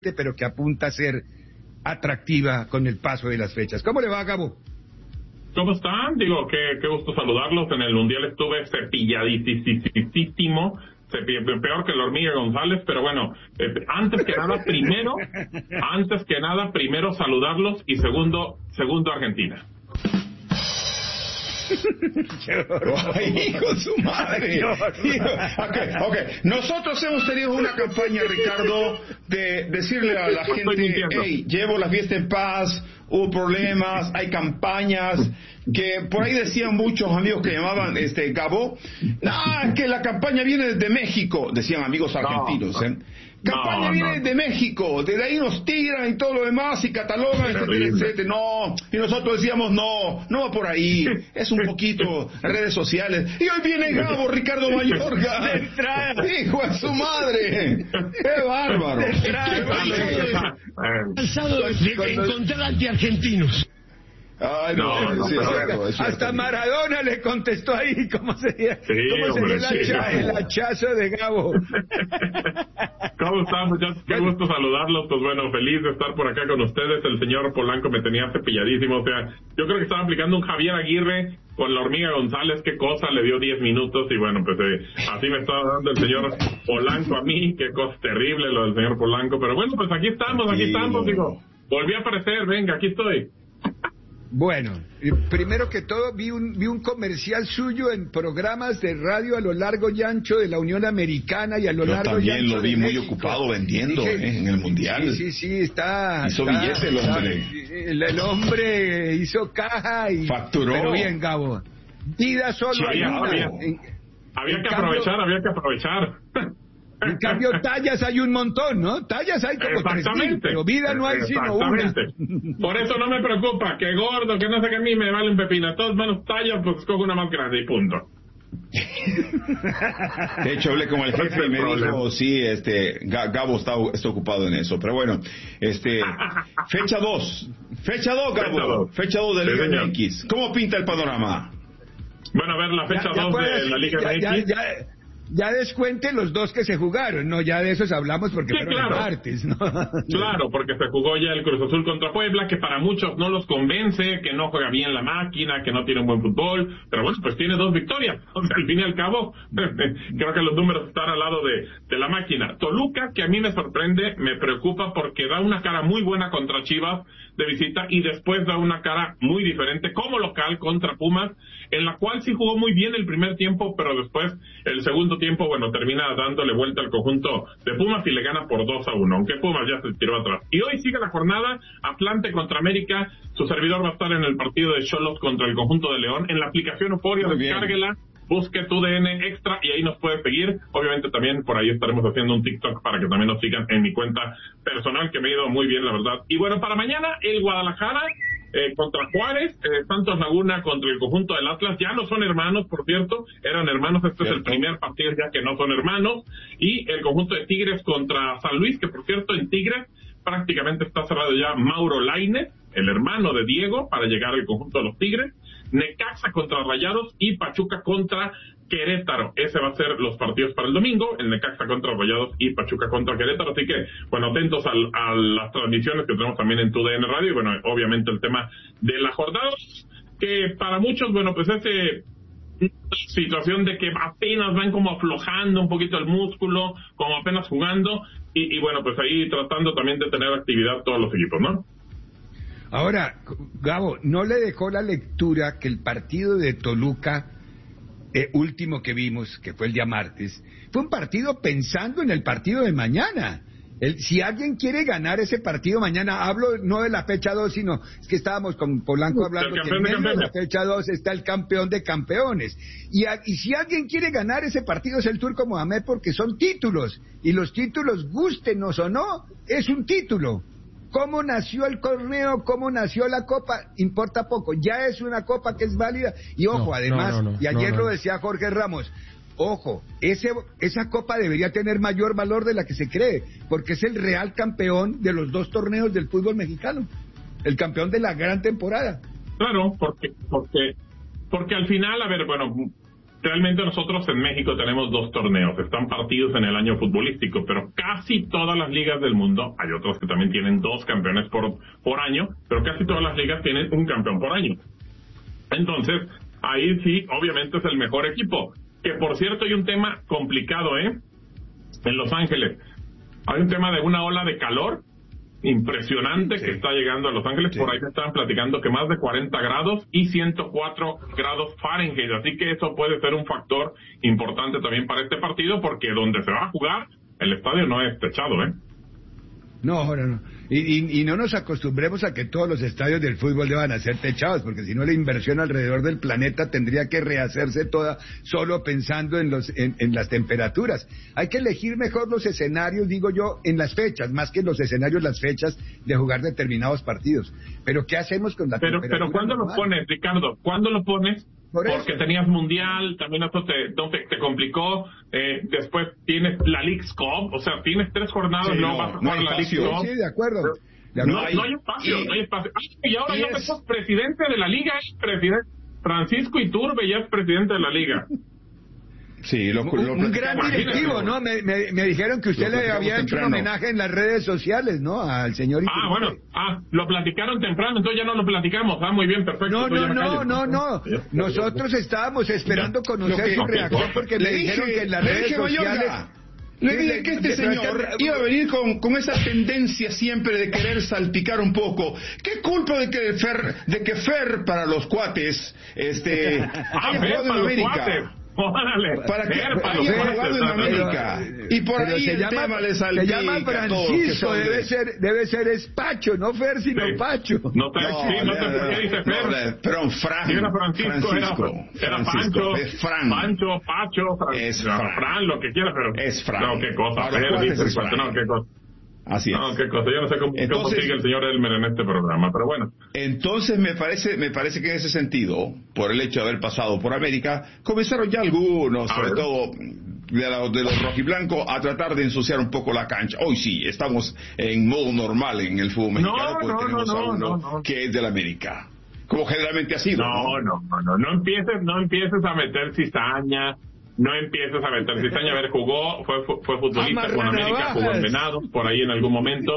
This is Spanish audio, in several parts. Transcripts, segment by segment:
pero que apunta a ser atractiva con el paso de las fechas. ¿Cómo le va, Gabo? ¿Cómo están? Digo, qué gusto saludarlos. En el Mundial estuve cepilladísimo, peor que la hormiga González, pero bueno, antes que nada, primero saludarlos y segundo Argentina. Ay, hijo de su madre. Okay. Nosotros hemos tenido una campaña, Ricardo, de decirle a la gente, hey, llevo la fiesta en paz, hubo problemas, hay campañas, que por ahí decían muchos amigos que llamaban Gabo, es que la campaña viene desde México, decían amigos argentinos, Campaña viene de México, de ahí nos tiran y todo lo demás y catalogan, etcétera. No, y nosotros decíamos no va por ahí, es un poquito redes sociales. Y hoy viene Gabo, Ricardo Mayorga, hijo de su madre, qué bárbaro. Cansado de encontrar antiargentinos. Ay, no, sí, hasta Maradona le contestó ahí cómo sería el hachazo de Gabo. ¿Cómo están, muchachos? Qué gusto saludarlos. Pues bueno, feliz de estar por acá con ustedes. El señor Polanco me tenía cepilladísimo. O sea, yo creo que estaba aplicando un Javier Aguirre con la hormiga González. Qué cosa, le dio 10 minutos y bueno, pues así me estaba dando el señor Polanco a mí. Qué cosa terrible lo del señor Polanco. Pero bueno, pues aquí estamos, digo. Volví a aparecer, venga, aquí estoy. Bueno, primero que todo vi un comercial suyo en programas de radio a lo largo y ancho de la Unión Americana y a lo largo y ancho de México. Yo también lo vi muy ocupado vendiendo en el Mundial. Sí, está. Hizo billete el hombre. El hombre hizo caja y facturó. Pero bien, Gabo. Vida solo hay una. Había que aprovechar. En cambio, tallas hay un montón, ¿no? Tallas hay como 3,000, pero vida no hay sino una. Por eso no me preocupa, que gordo, que no sé qué, a mí me valen pepina. Todos menos tallas, pues escojo una más grande y punto. De hecho, hablé con el jefe y me dijo, sí, Gabo está ocupado en eso. Pero bueno, fecha 2, Gabo, fecha 2 de Liga MX. ¿Cómo pinta el panorama? Bueno, a ver, la fecha 2 de la Liga MX. Ya descuente los dos que se jugaron, no, ya de esos hablamos porque fueron el martes, ¿no? Claro, porque se jugó ya el Cruz Azul contra Puebla, que para muchos no los convence, que no juega bien la máquina, que no tiene un buen fútbol, pero bueno, pues tiene 2 victorias, o sea, al fin y al cabo, creo que los números están al lado de la máquina. Toluca, que a mí me sorprende, me preocupa porque da una cara muy buena contra Chivas de visita y después da una cara muy diferente como local contra Pumas, en la cual sí jugó muy bien el primer tiempo, pero después el segundo tiempo, bueno, termina dándole vuelta al conjunto de Pumas y le gana por 2-1, aunque Pumas ya se tiró atrás. Y hoy sigue la jornada, Atlante contra América, su servidor va a estar en el partido de Xolos contra el conjunto de León, en la aplicación Euforia, descárguela, busque tu DN Extra y ahí nos puedes seguir. Obviamente también por ahí estaremos haciendo un TikTok para que también nos sigan en mi cuenta personal, que me ha ido muy bien, la verdad. Y bueno, para mañana, el Guadalajara contra Juárez, Santos Laguna contra el conjunto del Atlas, ya no son hermanos, por cierto, eran hermanos, este es el primer partido ya que no son hermanos, y el conjunto de Tigres contra San Luis, que por cierto en Tigres prácticamente está cerrado ya Mauro Lainez, el hermano de Diego, para llegar al conjunto de los Tigres, Necaxa contra Rayados y Pachuca contra Querétaro. Ese va a ser los partidos para el domingo, el Necaxa contra Rayados y Pachuca contra Querétaro, así que, bueno, atentos a las transmisiones que tenemos también en TUDN Radio, y bueno, obviamente el tema de la jornada, que para muchos, bueno, pues situación de que apenas van como aflojando un poquito el músculo, como apenas jugando, y bueno, pues ahí tratando también de tener actividad todos los equipos, ¿no? Ahora, Gabo, ¿no le dejó la lectura que el partido de Toluca último que vimos, que fue el día martes, fue un partido pensando en el partido de mañana? Si alguien quiere ganar ese partido mañana, hablo no de la fecha 2, sino es que estábamos con Polanco hablando que en medio de la fecha 2 está el campeón de campeones. Y si alguien quiere ganar ese partido es el Turco Mohamed, porque son títulos, y los títulos, gústenos o no, es un título. Cómo nació el torneo, cómo nació la copa, importa poco. Ya es una copa que es válida. Y ojo, y ayer lo decía Jorge Ramos, ojo, esa copa debería tener mayor valor de la que se cree, porque es el real campeón de los 2 torneos del fútbol mexicano, el campeón de la gran temporada. Claro, porque al final, a ver, bueno, realmente nosotros en México tenemos 2 torneos, están partidos en el año futbolístico, pero casi todas las ligas del mundo, hay otras que también tienen 2 campeones por año, pero casi todas las ligas tienen un campeón por año. Entonces, ahí sí, obviamente es el mejor equipo. Que por cierto hay un tema complicado, en Los Ángeles. Hay un tema de una ola de calor impresionante que está llegando a Los Ángeles. Por ahí me estaban platicando que más de 40 grados y 104 grados Fahrenheit. Así que eso puede ser un factor importante también para este partido, porque donde se va a jugar, el estadio no es techado, No. Y no nos acostumbremos a que todos los estadios del fútbol deban ser techados, porque si no la inversión alrededor del planeta tendría que rehacerse toda solo pensando en las temperaturas. Hay que elegir mejor los escenarios, digo yo, en las fechas, más que los escenarios, las fechas de jugar determinados partidos. Pero ¿qué hacemos con la temperatura? Pero ¿cuándo lo pones, Ricardo? ¿Cuándo lo pones? Porque tenías mundial, también eso te complicó, después tienes la League's Cup, o sea, tienes 3 jornadas, vas a jugar la League's Cup. Sí, de acuerdo. No hay espacio. Y ahora ya sos presidente de la liga, Francisco Iturbe ya es presidente de la liga. Sí, un gran directivo, ¿no? Me dijeron que usted le había hecho un homenaje en las redes sociales, ¿no? Al señor Iturbe. Lo platicaron temprano, entonces ya no lo platicamos. Muy bien, perfecto. No. Nosotros estábamos esperando conocer su reacción porque me dijeron que en las redes sociales... Le dije que este señor iba a venir con esa tendencia siempre de querer salpicar un poco. ¿Qué culpa de que Fer para los cuates haya jugado en América? Órale, para que haya jugado en América. Y por ahí el tema le salpica. Se llama Francisco, debe ser Pacho, no Fer, sino Pacho. No sé por qué dice Fer. Pero Francisco. Era Pancho. Es Fran. Pancho, Pacho, es Fran, lo que quiera, pero... Es Fran. No, qué cosa, qué cosa. Así es. No, qué cosa, yo no sé cómo sigue el señor Elmer en este programa, pero bueno. Entonces me parece que en ese sentido, por el hecho de haber pasado por América, comenzaron ya algunos, sobre todo de los rojiblancos, a tratar de ensuciar un poco la cancha. Hoy sí, estamos en modo normal en el fútbol mexicano, porque tenemos a uno que es del América. Como generalmente ha sido. No empieces a meter cizaña. No empieces a meter cizaña. A ver, fue futbolista con América, jugó en Venados por ahí en algún momento.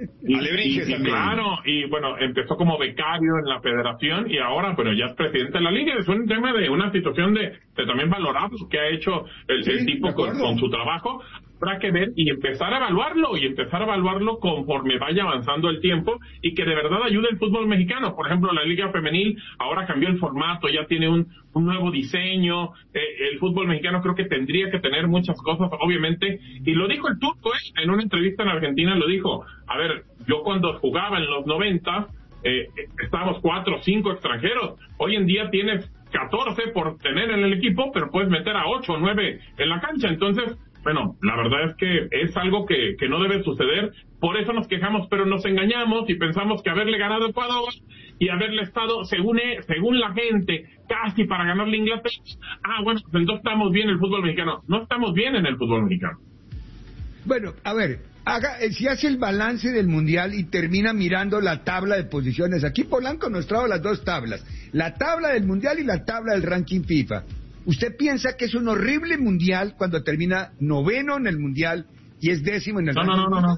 Y claro, y bueno, empezó como becario en la federación y ahora, bueno, ya es presidente de la liga. Es un tema de una situación de también valorar lo que ha hecho el tipo con su trabajo. Habrá que ver y empezar a evaluarlo conforme vaya avanzando el tiempo y que de verdad ayude el fútbol mexicano. Por ejemplo, la Liga Femenil ahora cambió el formato, ya tiene un nuevo diseño. El fútbol mexicano creo que tendría que tener muchas cosas, obviamente, y lo dijo el Turco, en una entrevista en Argentina lo dijo. A ver, yo cuando jugaba en los 90, estábamos 4 o 5 extranjeros. Hoy en día tienes 14 por tener en el equipo, pero puedes meter a 8 o 9 en la cancha. Entonces, bueno, la verdad es que es algo que no debe suceder. Por eso nos quejamos, pero nos engañamos y pensamos que haberle ganado a Ecuador y haberle estado, según la gente, casi para ganarle a Inglaterra, bueno, pues entonces estamos bien en el fútbol mexicano. No estamos bien en el fútbol mexicano. Bueno, a ver, si hace el balance del Mundial y termina mirando la tabla de posiciones, aquí Polanco nos trajo las 2 tablas, la tabla del Mundial y la tabla del ranking FIFA. ¿Usted piensa que es un horrible Mundial cuando termina 9º en el Mundial y es 10º en el ranking FIFA?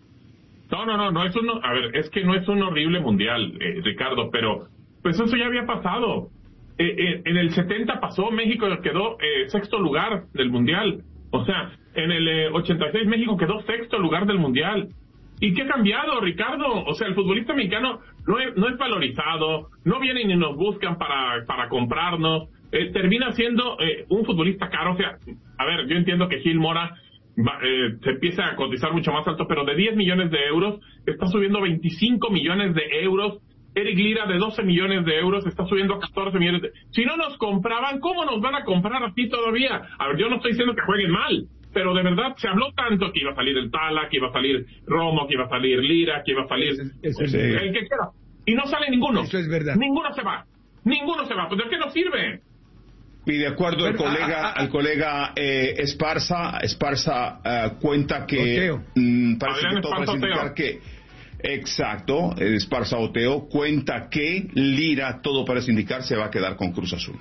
Es que no es un horrible Mundial, Ricardo, pero pues eso ya había pasado. En el 70 pasó, México quedó 6º lugar del Mundial. O sea, en el 86 México quedó 6º lugar del Mundial. ¿Y qué ha cambiado, Ricardo? O sea, el futbolista mexicano no es valorizado, no vienen y nos buscan para comprarnos, termina siendo un futbolista caro. O sea, a ver, yo entiendo que Gil Mora se empieza a cotizar mucho más alto, pero de 10 millones de euros está subiendo 25 millones de euros. Eric Lira de 12 millones de euros está subiendo a 14 millones de... Si no nos compraban, ¿cómo nos van a comprar así todavía? A ver, yo no estoy diciendo que jueguen mal, pero de verdad se habló tanto que iba a salir el Tala, que iba a salir Romo, que iba a salir Lira, que iba a salir el que quiera. Y no sale ninguno. Eso es verdad. Ninguno se va. Pues ¿de qué nos sirve? Y de acuerdo al colega Esparza cuenta que parece que todo parece indicar que exacto, Esparza Oteo cuenta que Lira, todo parece indicar, se va a quedar con Cruz Azul.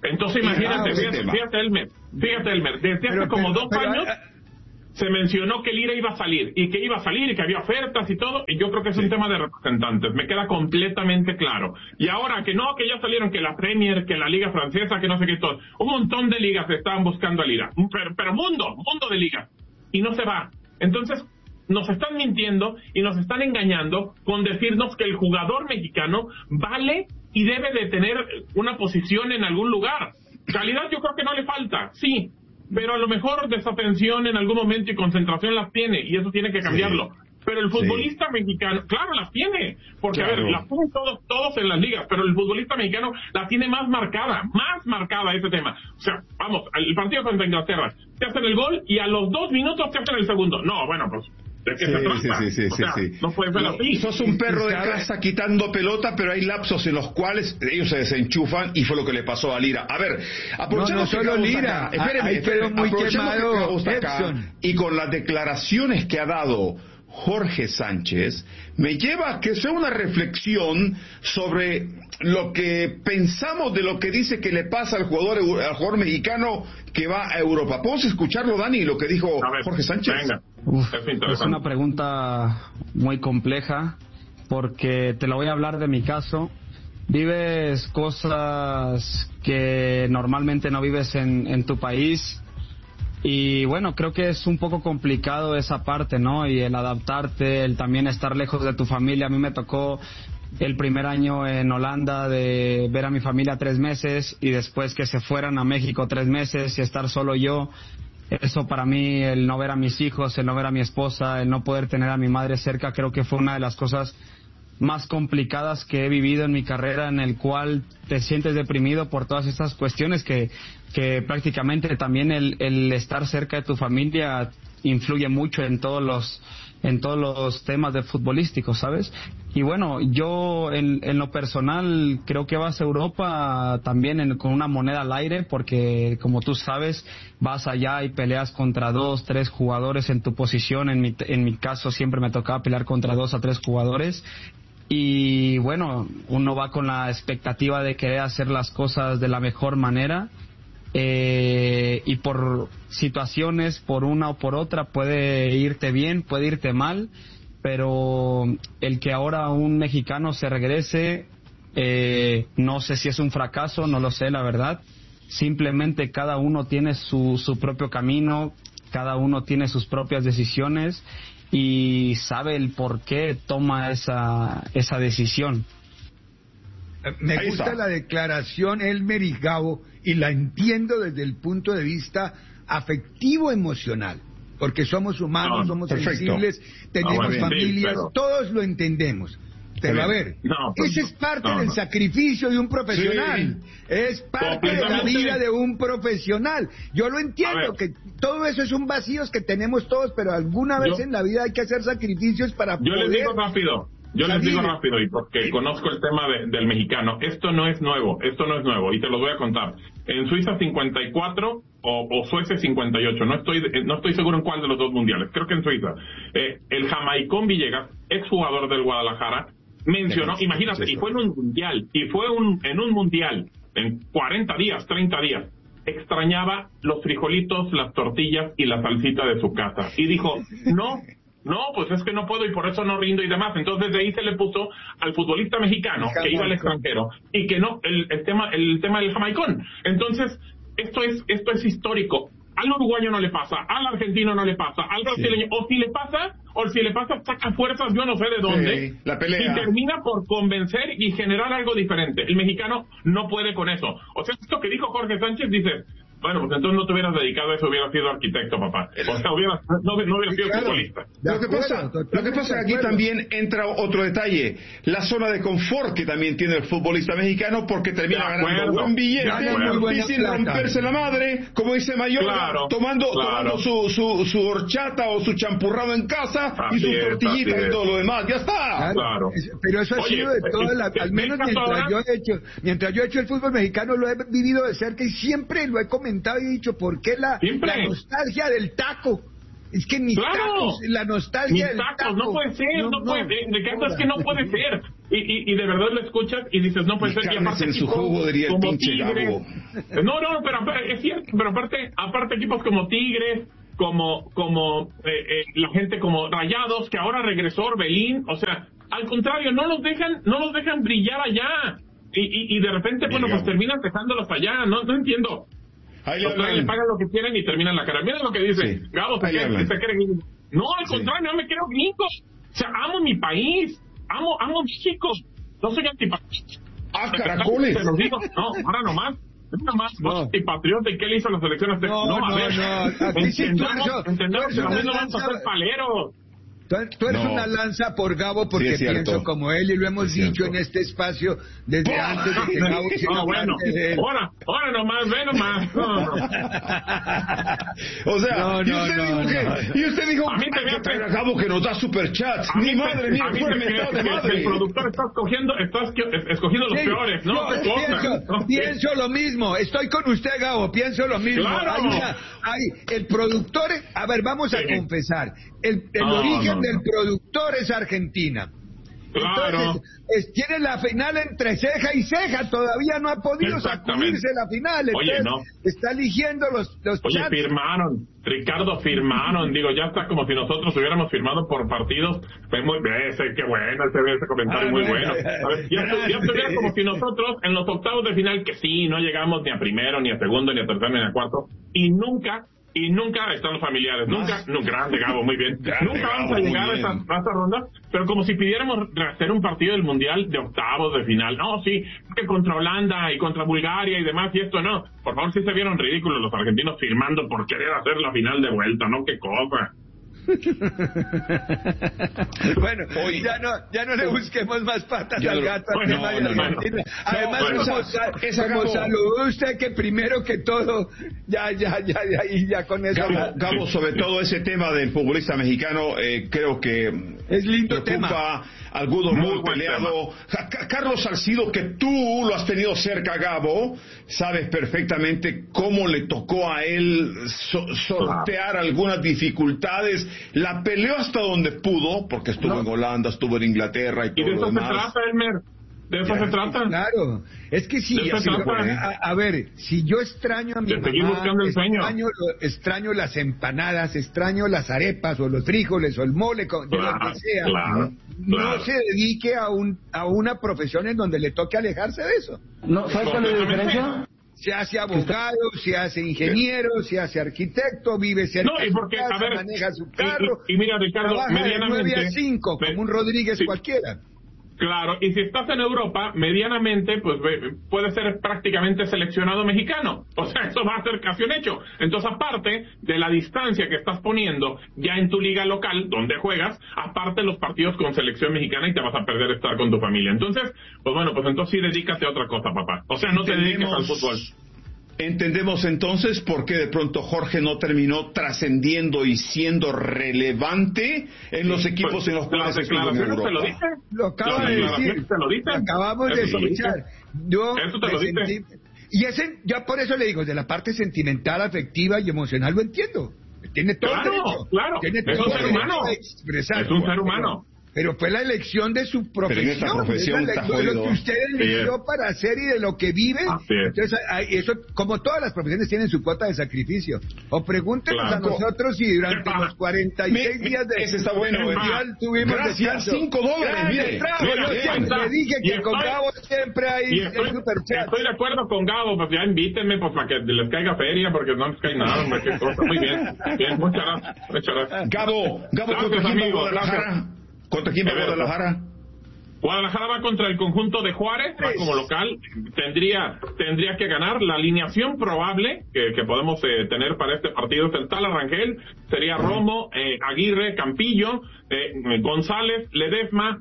Entonces imagínate, fíjate Elmer, desde hace como 2 años se mencionó que Lira iba a salir, y que había ofertas y todo, y yo creo que es un tema de representantes, me queda completamente claro. Y ahora que ya salieron, que la Premier, que la Liga Francesa, que no sé qué, todo, un montón de ligas estaban buscando a Lira, pero mundo de ligas, y no se va. Entonces, nos están mintiendo y nos están engañando con decirnos que el jugador mexicano vale y debe de tener una posición en algún lugar. Calidad yo creo que no le falta, sí, pero a lo mejor desatención en algún momento y concentración las tiene, y eso tiene que cambiarlo. Pero el futbolista mexicano, claro, las tiene, porque a ver, las tienen todos en las ligas, pero el futbolista mexicano la tiene más marcada ese tema. O sea, vamos, el partido contra Inglaterra, te hacen el gol y a los 2 minutos te hacen el segundo. No, bueno, pues ¿de qué se trata? No puede ser así. Sos un perro de casa quitando pelota, pero hay lapsos en los cuales ellos se desenchufan, y fue lo que le pasó a Lira. A ver, aprovechando no solo Lira, espéreme, muy quemado acá, y con las declaraciones que ha dado Jorge Sánchez, me lleva a que sea una reflexión sobre lo que pensamos de lo que dice que le pasa al jugador mexicano que va a Europa. ¿Podemos escucharlo, Dani, lo que dijo Jorge Sánchez? Venga. Es una pregunta muy compleja, porque te la voy a hablar de mi caso. Vives cosas que normalmente no vives en tu país, y bueno, creo que es un poco complicado esa parte, ¿no? Y el adaptarte, el también estar lejos de tu familia. A mí me tocó el primer año en Holanda de ver a mi familia 3 meses, y después que se fueran a México 3 meses y estar solo yo. Eso para mí, el no ver a mis hijos, el no ver a mi esposa, el no poder tener a mi madre cerca, creo que fue una de las cosas más complicadas que he vivido en mi carrera, en el cual te sientes deprimido por todas estas cuestiones que prácticamente también el estar cerca de tu familia influye mucho en todos los temas de futbolísticos, ¿sabes? Y bueno, yo en lo personal creo que vas a Europa también con una moneda al aire, porque como tú sabes, vas allá y peleas contra 2, 3 jugadores en tu posición. En mi caso siempre me tocaba pelear contra 2 a 3 jugadores. Y bueno, uno va con la expectativa de querer hacer las cosas de la mejor manera, y por situaciones, por una o por otra, puede irte bien, puede irte mal, pero el que ahora un mexicano se regrese, no sé si es un fracaso, no lo sé, la verdad. Simplemente cada uno tiene su propio camino, cada uno tiene sus propias decisiones, y sabe el por qué toma esa decisión. Me gusta la declaración, Elmer y Gabo, y la entiendo desde el punto de vista afectivo emocional, porque somos humanos, somos sensibles, tenemos familias, todos lo entendemos. Pero a ver, ese es parte del sacrificio de un profesional, es parte de la vida de un profesional. Yo lo entiendo, que todo eso es un vacío que tenemos todos, pero alguna vez en la vida hay que hacer sacrificios para poder... Les digo rápido, y porque conozco el tema del mexicano. Esto no es nuevo, y te lo voy a contar. En Suiza 54 o Suecia 58, no estoy seguro en cuál de los 2 mundiales, creo que en Suiza. El jamaicón Villegas, exjugador del Guadalajara, mencionó, imagínate, y fue en un mundial, en 40 días, 30 días, extrañaba los frijolitos, las tortillas y la salsita de su casa. Y dijo, no, pues es que no puedo y por eso no rindo y demás. Entonces de ahí se le puso al futbolista mexicano que iba al extranjero y que no, el tema del jamaicón. Entonces, esto es histórico. Al uruguayo no le pasa, al argentino no le pasa, al brasileño, o si le pasa, saca fuerzas, yo no sé de dónde, la pelea, y termina por convencer y generar algo diferente. El mexicano no puede con eso. O sea, esto que dijo Jorge Sánchez, dice, bueno, pues entonces no te hubieras dedicado a eso, hubieras sido arquitecto, papá. O sea, no hubieras sido futbolista. Lo que pasa es que aquí también entra otro detalle, la zona de confort que también tiene el futbolista mexicano, porque termina ganando buen billete y sin romperse la madre, como dice Mayorga, tomando su horchata o su champurrado en casa, y su tortillita y todo lo demás, ya está. Claro. Pero eso ha sido de toda al menos mientras yo he hecho el fútbol mexicano, lo he vivido de cerca y siempre lo he comentado y he dicho, ¿por qué la nostalgia del taco? Es que mis tacos, la nostalgia del taco. No puede ser, no puede ser. Ricardo, es que no puede ser. Y de verdad lo escuchas y dices, no puede ser. Y aparte en su jugo, diría el pinche Gabo. No, pero es cierto, pero aparte equipos como Tigres, como la gente como Rayados, que ahora regresó Orbelín, o sea, al contrario, no los dejan brillar allá. Y de repente, bueno, pues terminan dejándolos allá, no entiendo. Le pagan lo que quieren y terminan la cara. Mira lo que dice Gabo, se cree gringo. No, al contrario, no me creo gringo. O sea, amo mi país, amo México. No soy antipatista. Caracoles. Te lo digo, no, ahora nomás. Vos antipatriota, ¿y qué le hizo a la selección azteca? Entendemos que también no vamos a ser paleros. Tú eres una lanza por Gabo porque pienso como él y lo hemos dicho en este espacio desde antes de que Gabo hiciera parte de él. Ahora nomás, ve nomás. O sea, y usted dijo a mí te que traer a Gabo que nos da superchats. Mi madre mía, el productor está escogiendo los peores, ¿no? Pienso lo mismo, estoy con usted, Gabo, pienso lo mismo. Claro. El productor, a ver, vamos a confesar, el origen del productor es Argentina. Claro. Entonces, tiene la final entre ceja y ceja, todavía no ha podido sacudirse la final. Entonces, está eligiendo los chats. Ricardo, digo, ya está como si nosotros hubiéramos firmado por partidos. Qué bueno, ese comentario muy bueno. Ya estuviera como si nosotros en los octavos de final, que sí, no llegamos ni a primero, ni a segundo, ni a tercero, ni a cuarto, y nunca están los familiares, nunca, grande Gabo, muy bien, nunca vamos a llegar a esta ronda, pero como si pidiéramos hacer un partido del Mundial de octavos de final. No, sí, que contra Holanda y contra Bulgaria y demás, y esto no, por favor, sí se vieron ridículos los argentinos firmando por querer hacer la final de vuelta, ¿no? Qué cosa. Bueno, ya no le busquemos más patas al gato. Además, como saludó usted que primero que todo, ya con eso. Gabo, sobre todo ese tema del futbolista mexicano, creo que es lindo tema. Algunos muy peleado. Carlos Salcido, que tú lo has tenido cerca, Gabo, sabes perfectamente cómo le tocó a él sortear algunas dificultades. La peleó hasta donde pudo, porque estuvo en Holanda, estuvo en Inglaterra y todo lo demás. Y de eso se trata, Elmer. De eso se trata. Claro, es que sí, a ver, si yo extraño a mi mamá, extraño las empanadas, extraño las arepas o los frijoles o el mole, de lo que sea, no se dedique a una profesión en donde le toque alejarse de eso. No, ¿sabes cuál es la diferencia? Se hace abogado, se hace ingeniero, se hace arquitecto, vive cerca de su casa, maneja su carro, y mira, Ricardo, trabaja de 9 a 5, como un Rodríguez cualquiera. Claro, y si estás en Europa, medianamente, pues puede ser prácticamente seleccionado mexicano. O sea, eso va a ser casi un hecho. Entonces, aparte de la distancia que estás poniendo ya en tu liga local, donde juegas, aparte los partidos con selección mexicana y te vas a perder estar con tu familia. Entonces, pues bueno, pues entonces sí dedícate a otra cosa, papá. O sea, no te dediques al fútbol. Entendemos entonces por qué de pronto Jorge no terminó trascendiendo y siendo relevante en los equipos en los cuales estuvo en Europa. Lo acaba de decir. Lo acabamos de escuchar. Eso te lo dije. Y yo por eso le digo, de la parte sentimental, afectiva y emocional lo entiendo. Tiene todo el derecho. Claro, tiene es un ser humano. Es un ser humano. Pero fue la elección de su profesión. Pero en esta profesión está de lo que usted eligió para hacer y de lo que vive. Entonces, eso, como todas las profesiones, tienen su cuota de sacrificio. O pregúntenos a nosotros si durante los 46 días de ese está bueno, mundial tuvimos gracias, $5. Mire, le dije que con Gabo siempre hay el superchat. Estoy de acuerdo con Gabo, pues ya invítenme pues, para que les caiga feria, porque no les cae nada. Qué cosa. Muy bien, muchas gracias. Gabo, ¿contra quién va Guadalajara? ¿Contra quién va Guadalajara? Guadalajara va contra el conjunto de Juárez, va como local, tendría que ganar. La alineación probable que podemos tener para este partido es el Tala Rangel, sería Romo, Aguirre, Campillo, González, Ledesma,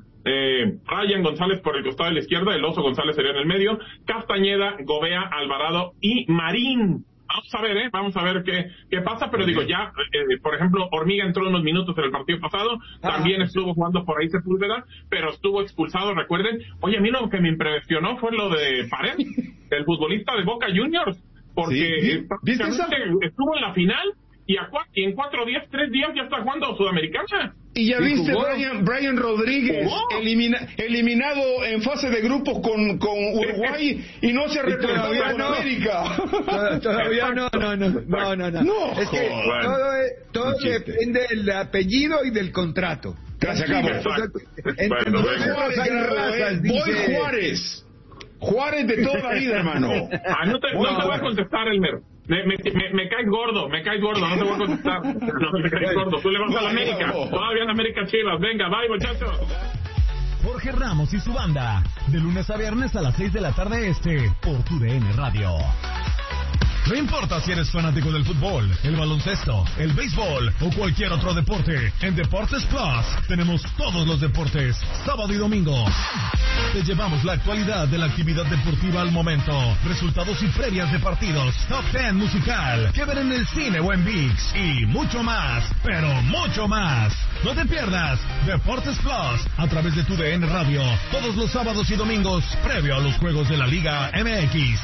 Ryan González por el costado de la izquierda, el Oso González sería en el medio, Castañeda, Gobea, Alvarado y Marín. Vamos a ver qué pasa, pero digo, ya, por ejemplo, Hormiga entró unos minutos en el partido pasado, también estuvo jugando por ahí Sepúlveda, pero estuvo expulsado, recuerden. Oye, a mí lo que me impresionó fue lo de Paredes, el futbolista de Boca Juniors, porque ¿Viste esa? estuvo en la final y en 3 días ya está jugando Sudamericana. Y ya viste Brian Rodríguez eliminado en fase de grupos con Uruguay y no se ha reportado en América. Todavía no. Es que todo depende del apellido y del contrato. Gracias, Cabo. Juárez de toda la vida, hermano. No te voy a contestar, Elmer. Me caes gordo, no te voy a contestar. No, me caes gordo. Tú le vas a la América. Todavía en América Chivas. Venga, bye, muchachos. Jorge Ramos y su banda, de lunes a viernes a las 6 de la tarde por TUDN Radio. No importa si eres fanático del fútbol, el baloncesto, el béisbol o cualquier otro deporte, en Deportes Plus tenemos todos los deportes, sábado y domingo. Te llevamos la actualidad de la actividad deportiva al momento, resultados y previas de partidos, top 10 musical, que ver en el cine o en ViX y mucho más, pero mucho más. No te pierdas Deportes Plus a través de TUDN Radio, todos los sábados y domingos, previo a los juegos de la Liga MX.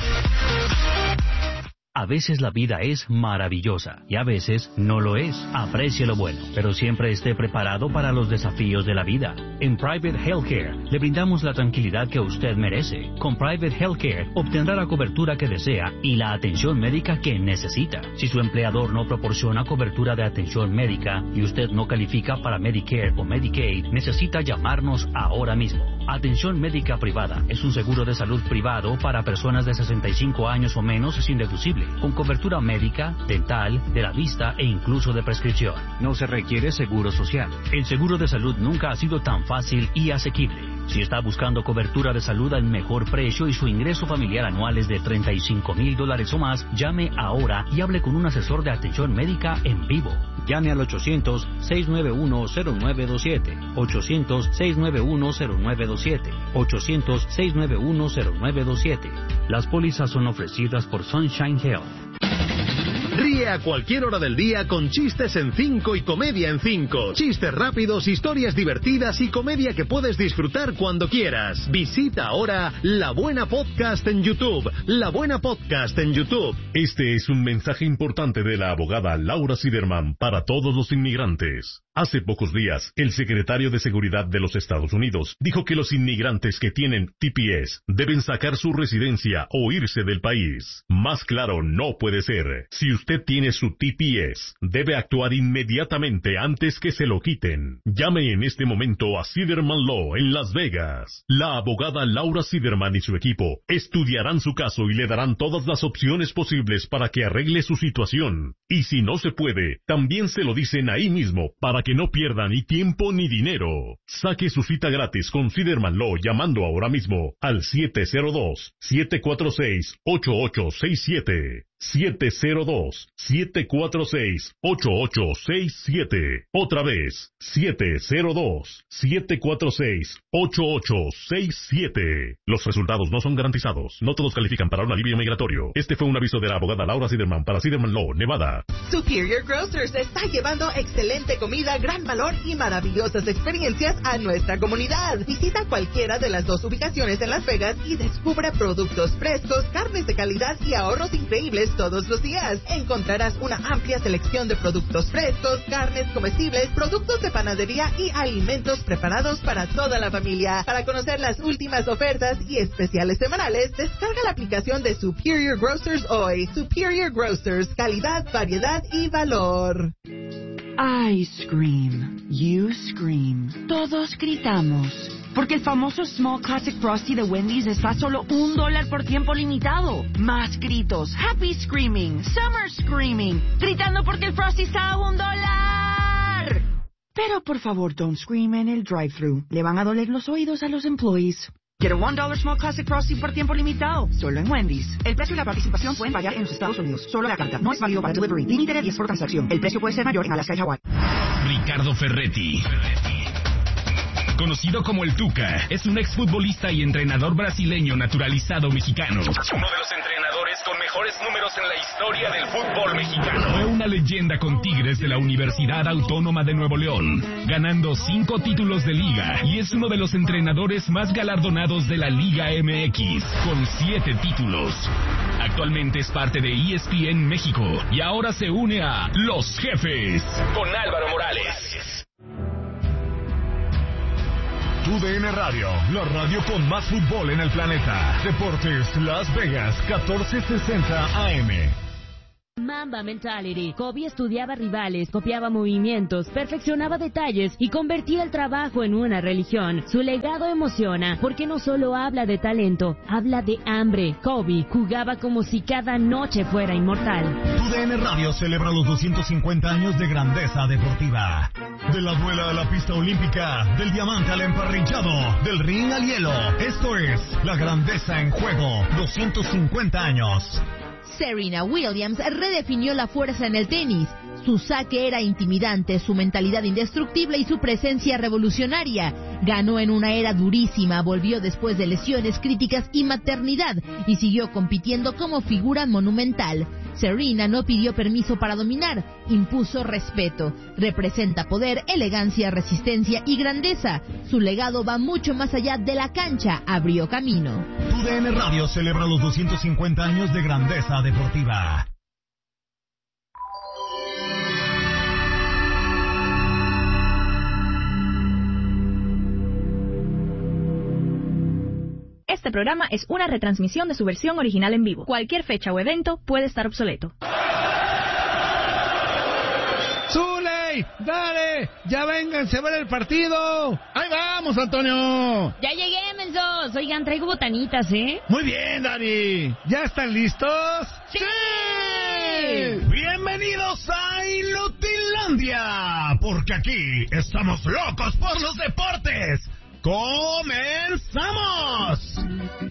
A veces la vida es maravillosa y a veces no lo es. Aprecie lo bueno, pero siempre esté preparado para los desafíos de la vida. En Private Healthcare le brindamos la tranquilidad que usted merece. Con Private Healthcare obtendrá la cobertura que desea y la atención médica que necesita. Si su empleador no proporciona cobertura de atención médica y usted no califica para Medicare o Medicaid, necesita llamarnos ahora mismo. Atención médica privada es un seguro de salud privado para personas de 65 años o menos sin deducible, con cobertura médica, dental, de la vista e incluso de prescripción. No se requiere seguro social. El seguro de salud nunca ha sido tan fácil y asequible. Si está buscando cobertura de salud al mejor precio y su ingreso familiar anual es de $35,000 o más, llame ahora y hable con un asesor de atención médica en vivo. Llame al 800-691-0927, 800-691-0927, 800-691-0927. Las pólizas son ofrecidas por Sunshine Health. Ríe a cualquier hora del día con chistes en 5 y comedia en 5. Chistes rápidos, historias divertidas y comedia que puedes disfrutar cuando quieras. Visita ahora La Buena Podcast en YouTube. La Buena Podcast en YouTube. Este es un mensaje importante de la abogada Laura Siderman para todos los inmigrantes. Hace pocos días, el secretario de Seguridad de los Estados Unidos dijo que los inmigrantes que tienen TPS deben sacar su residencia o irse del país. Más claro no puede ser. Si usted tiene su TPS, debe actuar inmediatamente antes que se lo quiten. Llame en este momento a Siderman Law en Las Vegas. La abogada Laura Siderman y su equipo estudiarán su caso y le darán todas las opciones posibles para que arregle su situación. Y si no se puede, también se lo dicen ahí mismo para que no pierda ni tiempo ni dinero. Saque su cita gratis con Siderman Law llamando ahora mismo al 702-746-8867. 702-746-8867. Otra vez, 702-746-8867. Los resultados no son garantizados. No todos califican para un alivio migratorio. Este fue un aviso de la abogada Laura Siderman para Siderman Law, Nevada. Superior Grocers está llevando excelente comida, gran valor y maravillosas experiencias a nuestra comunidad. Visita cualquiera de las 2 ubicaciones en Las Vegas y descubra productos frescos, carnes de calidad y ahorros increíbles todos los días. Encontrarás una amplia selección de productos frescos, carnes comestibles, productos de panadería y alimentos preparados para toda la familia. Para conocer las últimas ofertas y especiales semanales, descarga la aplicación de Superior Grocers hoy. Superior Grocers, calidad, variedad y valor. I scream, you scream, todos gritamos. Porque el famoso Small Classic Frosty de Wendy's está a solo $1 por tiempo limitado. Más gritos, happy screaming, summer screaming, gritando porque el Frosty está a $1. Pero por favor, don't scream en el drive-thru. Le van a doler los oídos a los employees. Quiero $1 Small Classic Frosty por tiempo limitado, solo en Wendy's. El precio y la participación pueden variar en los Estados Unidos. Solo la carta, no es válido para delivery. Límite de 10 por transacción. El precio puede ser mayor en Alaska y Hawái. Ricardo Ferretti. Conocido como el Tuca, es un exfutbolista y entrenador brasileño naturalizado mexicano. Uno de los entrenadores con mejores números en la historia del fútbol mexicano. Fue una leyenda con Tigres de la Universidad Autónoma de Nuevo León, ganando 5 títulos de liga y es uno de los entrenadores más galardonados de la Liga MX, con 7 títulos. Actualmente es parte de ESPN México y ahora se une a Los Jefes con Álvaro Morales. TUDN Radio, la radio con más fútbol en el planeta. Deportes Las Vegas, 1460 AM. Mamba Mentality. Kobe estudiaba rivales, copiaba movimientos, perfeccionaba detalles y convertía el trabajo en una religión. Su legado emociona porque no solo habla de talento, habla de hambre. Kobe jugaba como si cada noche fuera inmortal. TUDN Radio celebra los 250 años de grandeza deportiva. De la duela a la pista olímpica, del diamante al emparrillado, del ring al hielo. Esto es la grandeza en juego. 250 años. Serena Williams redefinió la fuerza en el tenis. Su saque era intimidante, su mentalidad indestructible y su presencia revolucionaria. Ganó en una era durísima, volvió después de lesiones, críticas y maternidad y siguió compitiendo como figura monumental. Serena no pidió permiso para dominar, impuso respeto. Representa poder, elegancia, resistencia y grandeza. Su legado va mucho más allá de la cancha, abrió camino. TUDN Radio celebra los 250 años de grandeza deportiva. Este programa es una retransmisión de su versión original en vivo. Cualquier fecha o evento puede estar obsoleto. ¡Zuley! ¡Dale! ¡Ya vénganse a ver el partido! ¡Ahí vamos, Antonio! Ya llegué, mensos. Oigan, traigo botanitas, ¿eh? Muy bien, Dani. ¿Ya están listos? ¡Sí! Bienvenidos a Inutilandia, porque aquí estamos locos por los deportes. ¡Comenzamos!